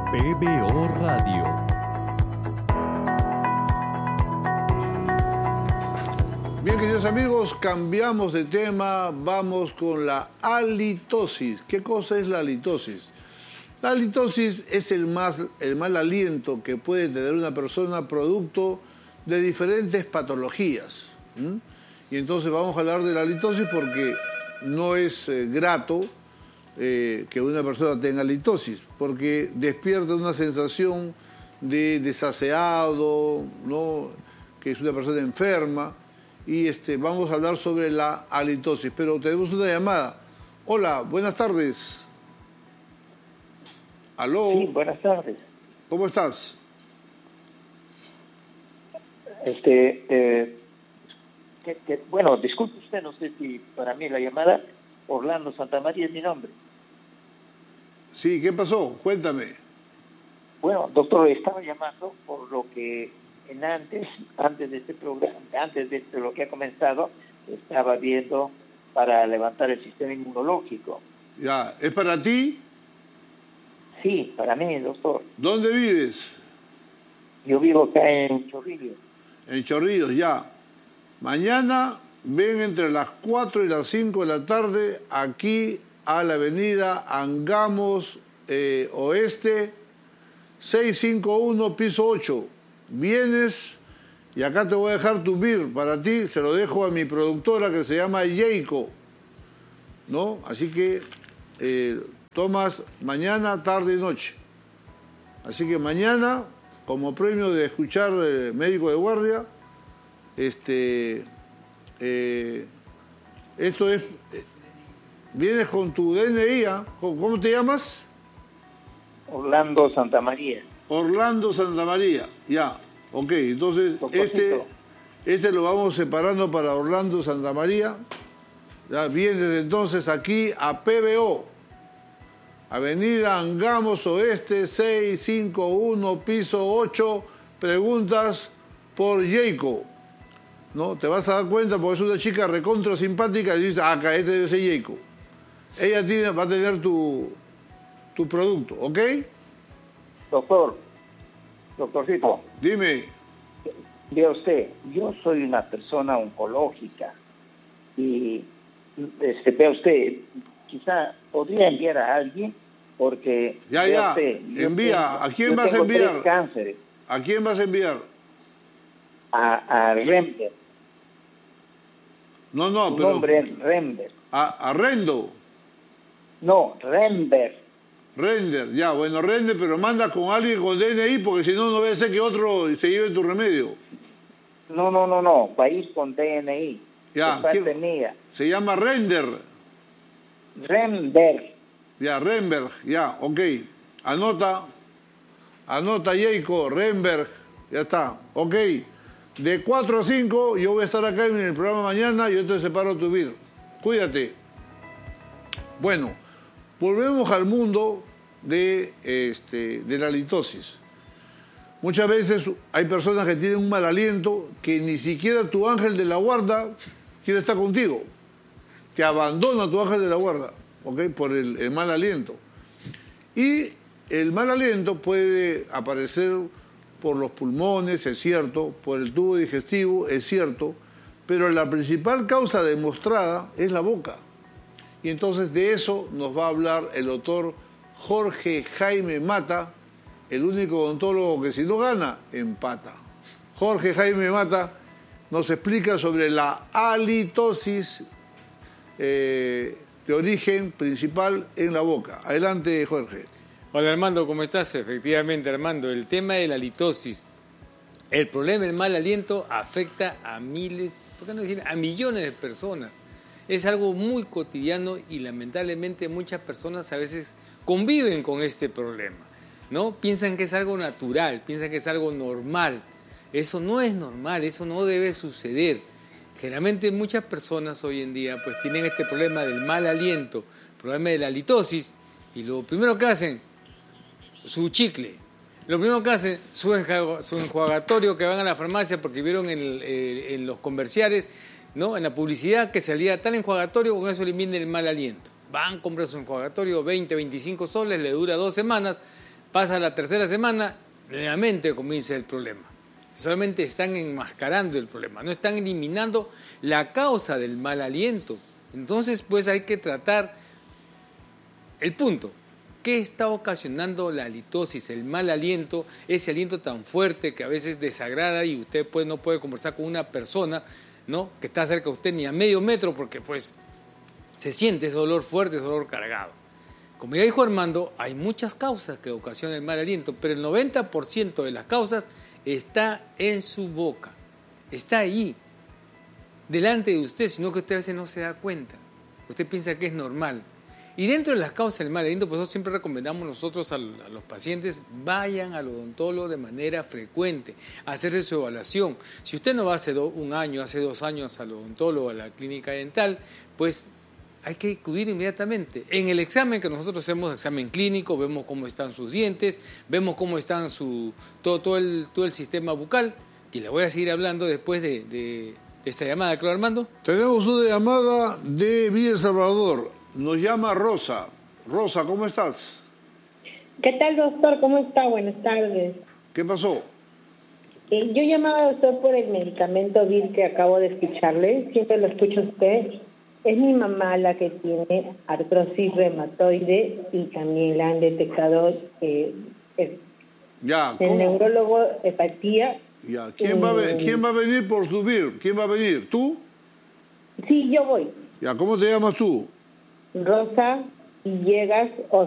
PBO Radio. Bien, queridos amigos, cambiamos de tema, vamos con la halitosis. ¿Qué cosa es la halitosis? La halitosis es el mal aliento que puede tener una persona producto de diferentes patologías. Y entonces vamos a hablar de la halitosis porque no es grato que una persona tenga halitosis, porque despierta una sensación de desaseado, ¿no? Que es una persona enferma. Y vamos a hablar sobre la halitosis, pero tenemos una llamada. Hola, buenas tardes. ¿Aló? Sí, buenas tardes. ¿Cómo estás? Bueno, disculpe usted, no sé si para mí la llamada, Orlando Santamaría es mi nombre. Sí, ¿qué pasó? Cuéntame. Bueno, doctor, estaba llamando por lo que antes de este programa, antes de lo que ha comenzado, estaba viendo para levantar el sistema inmunológico. Ya, ¿es para ti? Sí, para mí, doctor. ¿Dónde vives? Yo vivo acá en Chorrillos. En Chorrillos, ya. Mañana ven entre las 4 y las 5 de la tarde aquí a la avenida Angamos Oeste, 651, piso 8. Vienes y acá te voy a dejar tu beer para ti, se lo dejo a mi productora que se llama Yeiko, ¿no? Así que tomas mañana, tarde y noche. Así que mañana, como premio de escuchar Médico de Guardia, esto es, vienes con tu DNI, ¿eh? ¿Cómo te llamas? Orlando Santamaría. Orlando Santamaría, ya, ok, entonces este lo vamos separando para Orlando Santamaría. Ya vienes entonces aquí a PBO, Avenida Angamos Oeste, 651, piso 8, preguntas por Yeiko, ¿no? Te vas a dar cuenta porque es una chica recontra simpática y dices, acá este debe ser Yeiko. Ella va a tener tu producto, ¿ok? Doctorcito. Dime. Vea usted, yo soy una persona oncológica y vea usted, quizá podría enviar a alguien porque... Ya, usted, envía. ¿A quién vas a enviar? 3 cánceres. ¿A quién vas a enviar? A Rember. No, Su pero... nombre es Rember. ¿A Rendo? No, Rember. Render, ya, bueno, Render, pero manda con alguien con DNI porque si no, no va a ser que otro se lleve tu remedio. No, país con DNI. Ya, es parte mía. Se llama Render. Rember. Ya, Remberg, ya, ok. Anota, Yeiko, Remberg, ya está, ok. De 4 a 5, yo voy a estar acá en el programa mañana, yo te separo tu vida. Cuídate. Bueno, volvemos al mundo de la halitosis. Muchas veces hay personas que tienen un mal aliento que ni siquiera tu ángel de la guarda quiere estar contigo. Que abandona tu ángel de la guarda, ¿ok? Por el mal aliento. Y el mal aliento puede aparecer por los pulmones, es cierto, por el tubo digestivo, es cierto, pero la principal causa demostrada es la boca. Y entonces de eso nos va a hablar el doctor Jorge Jaime Mata, el único odontólogo que si no gana, empata. Jorge Jaime Mata nos explica sobre la halitosis de origen principal en la boca. Adelante, Jorge. Hola Armando, ¿cómo estás? Efectivamente, Armando, el tema de la halitosis, el problema del mal aliento afecta a miles, ¿por qué no decir a millones de personas? Es algo muy cotidiano y lamentablemente muchas personas a veces conviven con este problema, ¿no? Piensan que es algo natural, piensan que es algo normal. Eso no es normal, eso no debe suceder. Generalmente muchas personas hoy en día pues tienen este problema del mal aliento, problema de la halitosis, y lo primero que hacen, su chicle. Lo primero que hacen, su enjuagatorio que van a la farmacia porque vieron en los comerciales, ¿no? En la publicidad que salía tal enjuagatorio, con eso elimina el mal aliento. Van, compran su enjuagatorio, 20, 25 soles, le dura 2 semanas, Pasa la tercera semana, nuevamente comienza el problema. Solamente están enmascarando el problema, no están eliminando la causa del mal aliento. Entonces, pues hay que tratar el punto. ¿Qué está ocasionando la halitosis, el mal aliento, ese aliento tan fuerte que a veces desagrada y usted pues no puede conversar con una persona, ¿no?, que está cerca de usted ni a medio metro porque pues se siente ese olor fuerte, ese olor cargado? Como ya dijo Armando, hay muchas causas que ocasionan el mal aliento, pero el 90% de las causas está en su boca, está ahí, delante de usted, sino que usted a veces no se da cuenta. Usted piensa que es normal. Y dentro de las causas del mal aliento, pues siempre recomendamos nosotros a los pacientes, vayan al odontólogo de manera frecuente, a hacerse su evaluación. Si usted no va hace un año, hace 2 años al odontólogo, a la clínica dental, pues hay que acudir inmediatamente. En el examen que nosotros hacemos, examen clínico, vemos cómo están sus dientes, vemos cómo están todo el sistema bucal, y le voy a seguir hablando después de esta llamada, claro, Armando. Tenemos una llamada de Villa El Salvador. Nos llama Rosa. Rosa, ¿cómo estás? ¿Qué tal, doctor? ¿Cómo está? Buenas tardes. ¿Qué pasó? Yo llamaba, doctor, por el medicamento VIR que acabo de escucharle. Siempre lo escucho a usted. Es mi mamá la que tiene artrosis reumatoide y también la han detectado Ya, el neurólogo hepatía. Ya, ¿quién va a venir por su VIR? ¿Quién va a venir? ¿Tú? Sí, yo voy. Ya, ¿cómo te llamas tú? Rosa Villegas